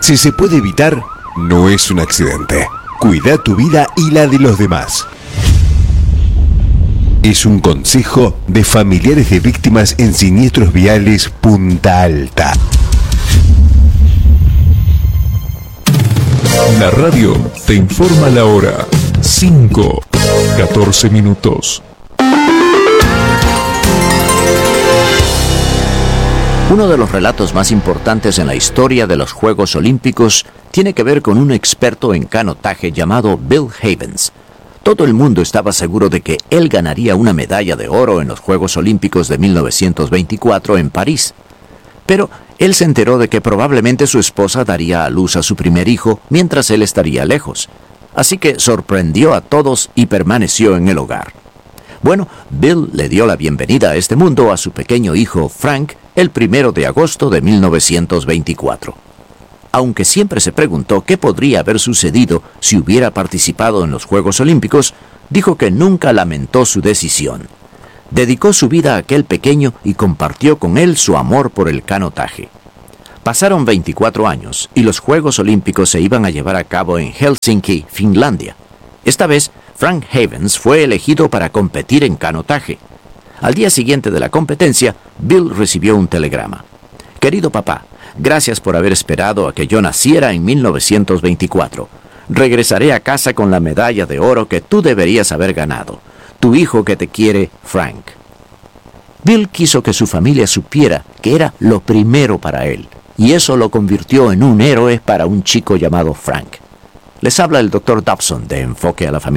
Si se puede evitar, no es un accidente. Cuida tu vida y la de los demás. Es un consejo de familiares de víctimas en siniestros viales Punta Alta. La radio te informa la hora. 5:14 minutos. Uno de los relatos más importantes en la historia de los Juegos Olímpicos tiene que ver con un experto en canotaje llamado Bill Havens. Todo el mundo estaba seguro de que él ganaría una medalla de oro en los Juegos Olímpicos de 1924 en París. Pero él se enteró de que probablemente su esposa daría a luz a su primer hijo mientras él estaría lejos. Así que sorprendió a todos y permaneció en el hogar. Bueno, Bill le dio la bienvenida a este mundo a su pequeño hijo Frank el 1 de agosto de 1924. Aunque siempre se preguntó qué podría haber sucedido si hubiera participado en los Juegos Olímpicos, dijo que nunca lamentó su decisión. Dedicó su vida a aquel pequeño y compartió con él su amor por el canotaje. Pasaron 24 años y los Juegos Olímpicos se iban a llevar a cabo en Helsinki, Finlandia. Esta vez, Frank Havens fue elegido para competir en canotaje. Al día siguiente de la competencia, Bill recibió un telegrama. «Querido papá, gracias por haber esperado a que yo naciera en 1924. Regresaré a casa con la medalla de oro que tú deberías haber ganado. Tu hijo que te quiere, Frank». Bill quiso que su familia supiera que era lo primero para él, y eso lo convirtió en un héroe para un chico llamado Frank. Les habla el Dr. Dobson de Enfoque a la Familia.